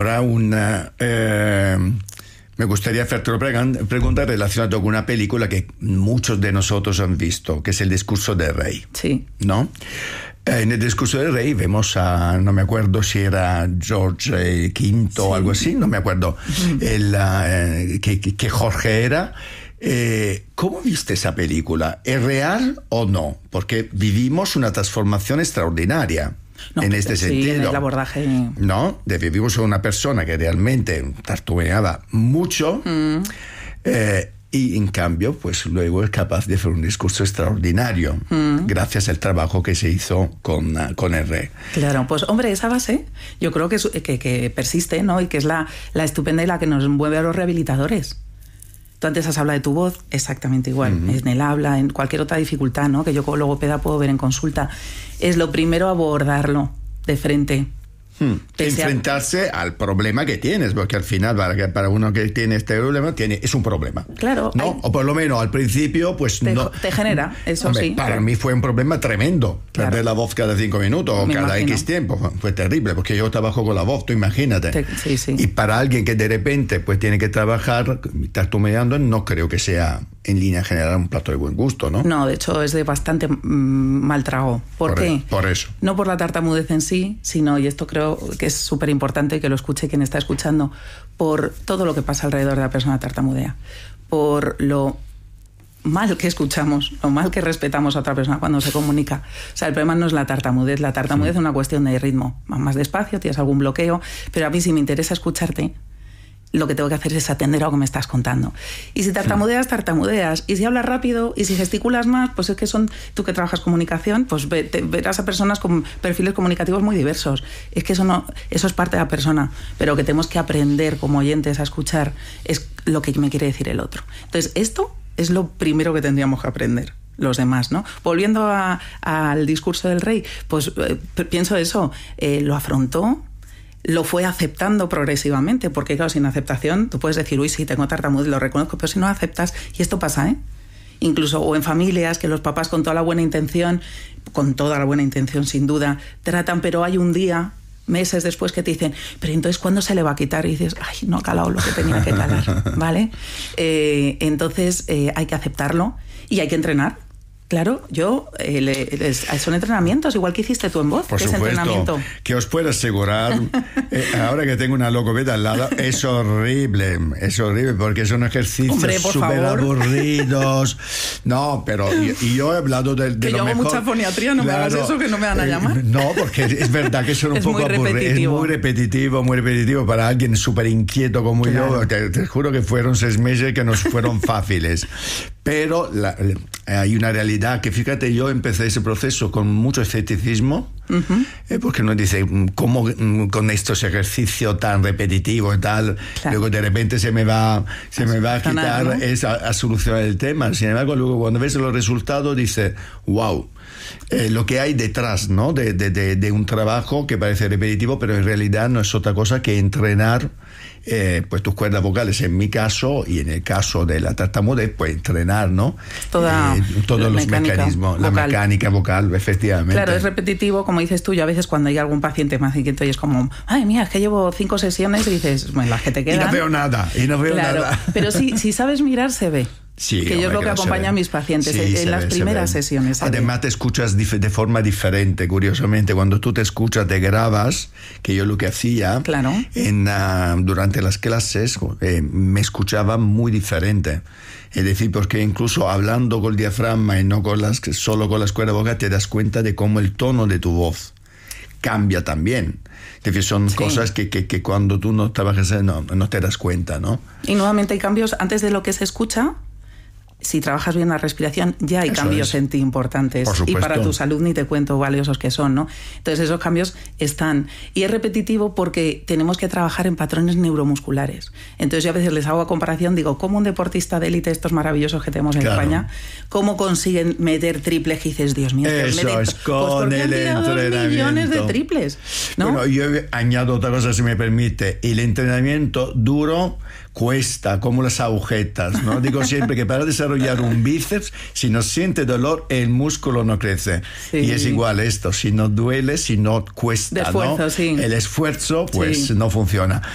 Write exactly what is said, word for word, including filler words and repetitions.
Ahora una... Eh, me gustaría hacerte una pregunta relacionada con una película que muchos de nosotros han visto, que es El discurso del rey. Sí. ¿No? En El discurso del rey vemos a, no me acuerdo si era George quinto sí. o algo así, no me acuerdo, uh-huh. el, uh, que, que Jorge era. Eh, ¿Cómo viste esa película? ¿Es real o no? Porque vivimos una transformación extraordinaria. No, en este sí, sentido, en el abordaje. ¿no? De vivimos con una persona que realmente tartamudeaba mucho mm. eh, y en cambio, pues luego es capaz de hacer un discurso extraordinario mm. gracias al trabajo que se hizo con, uh, con el rey. Claro, pues hombre, esa base yo creo que, es, que, que persiste, ¿no? Y que es la, la estupenda y la que nos mueve a los rehabilitadores. Tú antes has hablado de tu voz, exactamente igual, uh-huh. en el habla, en cualquier otra dificultad, ¿no? Que yo como logopeda puedo ver en consulta. Es lo primero abordarlo de frente. Hmm. Enfrentarse a... al problema que tienes, porque al final para, para uno que tiene este problema tiene, es un problema. Claro. ¿no? Hay... O por lo menos al principio, pues te, no. Te genera, eso Hombre, sí. Para claro. mí fue un problema tremendo. Claro. Perder la voz cada cinco minutos o Me cada imagino. X tiempo. Fue terrible, porque yo trabajo con la voz, tú imagínate. Te... Sí, sí. Y para alguien que de repente pues tiene que trabajar tartamudeando, no creo que sea en línea general un plato de buen gusto, ¿no? No, de hecho es de bastante mmm, mal trago. ¿Por, por qué? E- por eso. No por la tartamudez en sí, sino, y esto creo que es súper importante que lo escuche quien está escuchando, por todo lo que pasa alrededor de la persona tartamudea, por lo mal que escuchamos, lo mal que respetamos a otra persona cuando se comunica. O sea, el problema no es la tartamudez, la tartamudez sí. es una cuestión de ritmo. Vas más despacio, tienes algún bloqueo, pero a mí si me interesa escucharte, lo que tengo que hacer es atender a lo que me estás contando. Y si tartamudeas, tartamudeas. Y si hablas rápido y si gesticulas más, pues es que son, tú que trabajas comunicación, pues ve, te, verás a personas con perfiles comunicativos muy diversos. Es que eso no, eso es parte de la persona, pero que tenemos que aprender como oyentes a escuchar es lo que me quiere decir el otro. Entonces, esto es lo primero que tendríamos que aprender los demás, ¿no? Volviendo a, al discurso del rey, pues eh, pienso eso, eh, lo afrontó, lo fue aceptando progresivamente, porque claro, sin aceptación tú puedes decir, uy, sí, tengo tartamudez, lo reconozco, pero si no aceptas, y esto pasa, ¿eh? Incluso, o en familias, que los papás con toda la buena intención, con toda la buena intención sin duda, tratan, pero hay un día, meses después, que te dicen, pero entonces, ¿cuándo se le va a quitar? Y dices, ay, no ha calado lo que tenía que calar, ¿vale? Eh, entonces, eh, hay que aceptarlo y hay que entrenar. Claro, yo, eh, le, les, son entrenamientos, igual que hiciste tú en voz. Por ¿Qué supuesto, es entrenamiento? Que os puedo asegurar, eh, ahora que tengo una logopeda al lado, es horrible, es horrible, porque son ejercicios súper aburridos. No, pero, y, y yo he hablado de, de que lo yo hago mejor. mucha foniatría, no claro, me hagas eso, que no me van a llamar. Eh, no, porque es verdad que son un poco aburridos. Es muy repetitivo, muy repetitivo para alguien súper inquieto como claro. yo. Te, te juro que fueron seis meses que nos fueron fáciles. Pero la, hay una realidad que, fíjate, yo empecé ese proceso con mucho escepticismo, uh-huh. eh, porque uno dice, ¿cómo con estos ejercicios tan repetitivos y tal? Claro. Luego de repente se me va, se me va a quitar nada, ¿no? esa, a solucionar el tema. Sin embargo, luego cuando ves los resultados, dices, wow. Eh, lo que hay detrás, ¿no? de, de, de, de un trabajo que parece repetitivo, pero en realidad no es otra cosa que entrenar eh, pues tus cuerdas vocales, en mi caso, y en el caso de la tartamudez, pues entrenar, ¿no? Toda eh, todos los mecanismos, vocal. La mecánica vocal, efectivamente. Claro, es repetitivo, como dices tú, y a veces cuando hay algún paciente más inquieto y es como, ay, mía, es que llevo cinco sesiones y dices, bueno, las que te quedan. Y no veo nada, y no veo claro, nada. Pero sí, si sabes mirar, se ve. Sí, que yo es lo que acompaña a mis pacientes sí, en, en las ve, primeras sesiones. Además te escuchas dif- de forma diferente, curiosamente. Cuando tú te escuchas, te grabas, que yo lo que hacía claro. en, uh, durante las clases, eh, me escuchaba muy diferente. Es decir, porque incluso hablando con el diafragma y no con las, solo con las cuerdas vocales, te das cuenta de cómo el tono de tu voz cambia también. Es decir, son sí. cosas que, que, que cuando tú no trabajas no, no te das cuenta, ¿no? Y nuevamente hay cambios antes de lo que se escucha. Si trabajas bien la respiración, ya hay Eso cambios es. en ti importantes. Y para tu salud ni te cuento valiosos que son, ¿no? Entonces esos cambios están. Y es repetitivo porque tenemos que trabajar en patrones neuromusculares. Entonces yo a veces les hago a comparación, digo, ¿cómo un deportista de élite, estos maravillosos que tenemos en claro. España, cómo consiguen meter triples? Y dices, Dios mío, Eso es con pues el entrenamiento. millones de triples, ¿no? Bueno, yo añado otra cosa, si me permite. El entrenamiento duro cuesta, como las agujetas, ¿no? Digo siempre que para desarrollar un bíceps, si no siente dolor, el músculo no crece. Sí. Y es igual esto, si no duele, si no cuesta, de esfuerzo, ¿no? Sí. El esfuerzo, pues sí. no funciona.